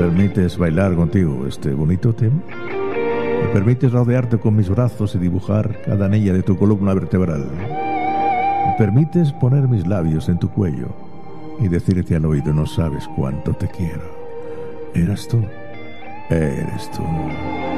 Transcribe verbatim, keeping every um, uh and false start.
permites bailar contigo este bonito tema? ¿Me permites rodearte con mis brazos y dibujar cada anilla de tu columna vertebral? ¿Me permites poner mis labios en tu cuello y decirte al oído, no sabes cuánto te quiero? Eras tú, eres tú.